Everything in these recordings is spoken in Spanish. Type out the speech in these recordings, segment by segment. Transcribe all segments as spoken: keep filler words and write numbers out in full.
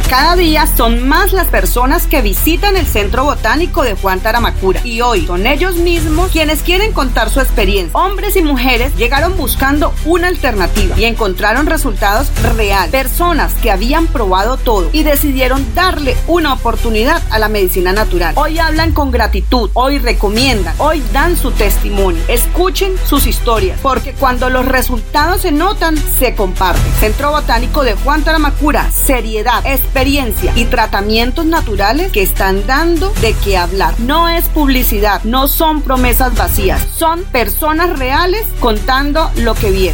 Cada día son más las personas que visitan el Centro Botánico de Juan Taramacura y hoy son ellos mismos quienes quieren contar su experiencia. Hombres y mujeres llegaron buscando una alternativa y encontraron resultados reales. Personas que habían probado todo y decidieron darle una oportunidad a la medicina natural. Hoy hablan con gratitud, hoy recomiendan, hoy dan su testimonio. Escuchen sus historias, porque cuando los resultados se notan, se comparten. Centro Botánico de Juan Taramacura, seriedad, experiencia y tratamientos naturales que están dando de qué hablar. No es publicidad, no son promesas vacías, son personas reales contando lo que vieron.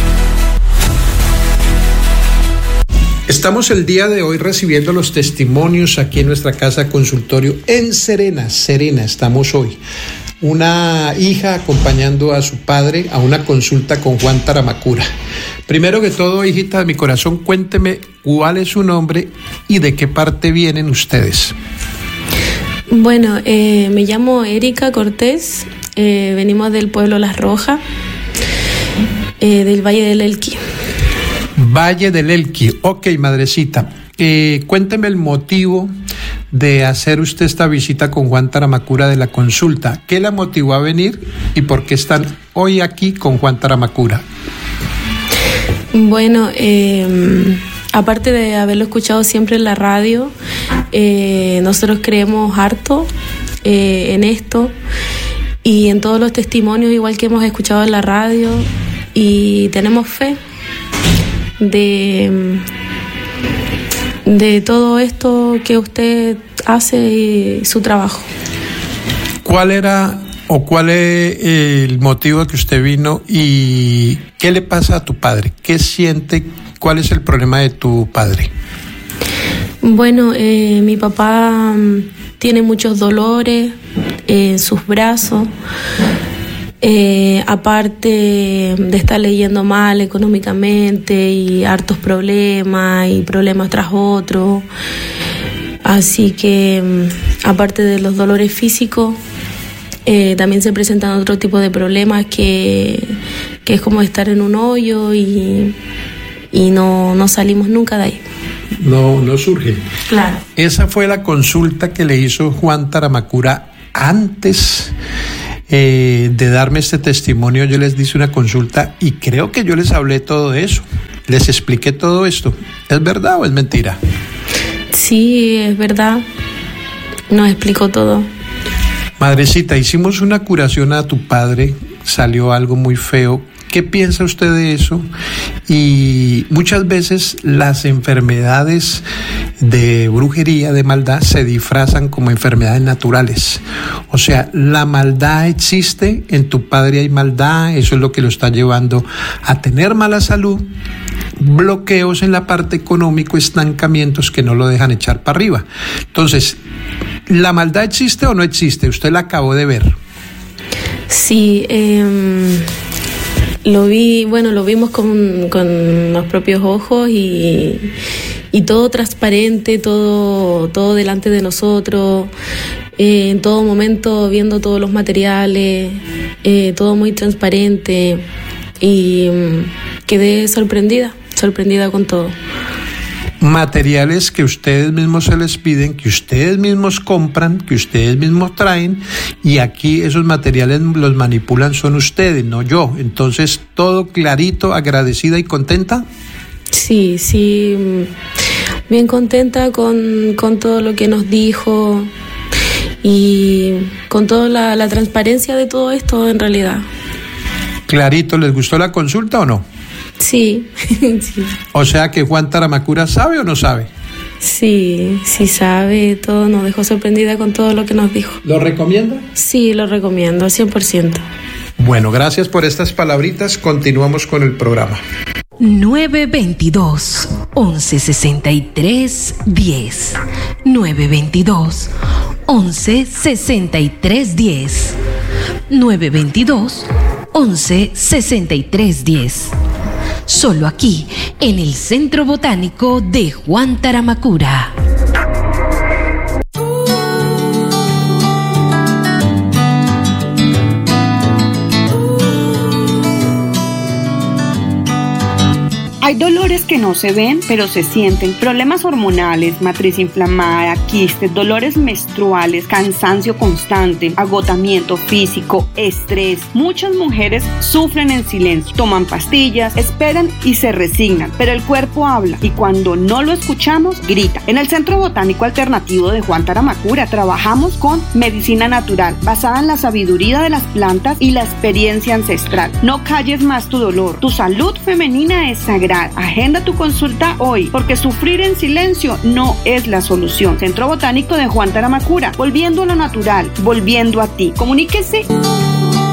Estamos el día de hoy recibiendo los testimonios aquí en nuestra casa consultorio en Serena. Serena, estamos hoy. Una hija acompañando a su padre a una consulta con Juan Taramacura. Primero que todo, hijita de mi corazón, cuénteme cuál es su nombre y de qué parte vienen ustedes. Bueno, eh, me llamo Erika Cortés, eh, venimos del pueblo Las Rojas, eh, del Valle del Elqui. Valle del Elqui, ok, madrecita. Eh, cuénteme el motivo de hacer usted esta visita con Juan Taramacura de la consulta. ¿Qué la motivó a venir y por qué están hoy aquí con Juan Taramacura? Bueno, eh, aparte de haberlo escuchado siempre en la radio, eh, nosotros creemos harto eh, en esto y en todos los testimonios, igual que hemos escuchado en la radio, y tenemos fe de, de todo esto que usted hace y su trabajo. ¿Cuál era o cuál es el motivo que usted vino y qué le pasa a tu padre? ¿Qué siente? ¿Cuál es el problema de tu padre? Bueno, eh, mi papá tiene muchos dolores en sus brazos. Eh, aparte de estar leyendo mal económicamente y hartos problemas y problemas tras otros, así que aparte de los dolores físicos, eh, también se presentan otro tipo de problemas que, que es como estar en un hoyo y, y no, no salimos nunca de ahí. No, no surge. Claro. Esa fue la consulta que le hizo Juan Taramacura antes Eh, de darme este testimonio. Yo les hice una consulta y creo que yo les hablé todo de eso, les expliqué todo esto. ¿Es verdad o es mentira? Sí, es verdad, nos explicó todo. Madrecita, hicimos una curación a tu padre, salió algo muy feo. ¿Qué piensa usted de eso? Y muchas veces las enfermedades de brujería, de maldad, se disfrazan como enfermedades naturales. O sea, la maldad existe, en tu padre hay maldad, eso es lo que lo está llevando a tener mala salud, bloqueos en la parte económica, estancamientos que no lo dejan echar para arriba. Entonces, ¿la maldad existe o no existe? Usted la acabó de ver. Sí, eh... Lo vi, bueno, lo vimos con, con los propios ojos y, y todo transparente, todo, todo delante de nosotros, eh, en todo momento viendo todos los materiales, eh, todo muy transparente y um, quedé sorprendida, sorprendida con todo. Materiales que ustedes mismos se les piden, que ustedes mismos compran, que ustedes mismos traen, y aquí esos materiales los manipulan son ustedes, no yo. Entonces, todo clarito, agradecida y contenta. Sí, sí, bien contenta con, con todo lo que nos dijo y con toda la, la transparencia de todo esto en realidad. Clarito, ¿les gustó la consulta o no? Sí, sí. O sea que Juan Taramacura sabe o no sabe. Sí, sí sabe todo, nos dejó sorprendida con todo lo que nos dijo. ¿Lo recomienda? Sí, lo recomiendo, al cien por ciento. Bueno, gracias por estas palabritas, continuamos con el programa. nueve veintidós, once sesenta y tres, diez. nueve veintidós, once sesenta y tres, diez. nueve veintidós, once sesenta y tres, diez. Solo aquí, en el Centro Botánico de Juan Taramacura. Hay dolores que no se ven, pero se sienten. Problemas hormonales, matriz inflamada, quistes, dolores menstruales, cansancio constante, agotamiento físico, estrés. Muchas mujeres sufren en silencio, toman pastillas, esperan y se resignan, pero el cuerpo habla y cuando no lo escuchamos, grita. En el Centro Botánico Alternativo de Juan Taramacura trabajamos con medicina natural, basada en la sabiduría de las plantas y la experiencia ancestral. No calles más tu dolor. Tu salud femenina es sagrada. Agenda tu consulta hoy, porque sufrir en silencio no es la solución. Centro Botánico de Juan Taramacura, volviendo a lo natural, volviendo a ti. Comuníquese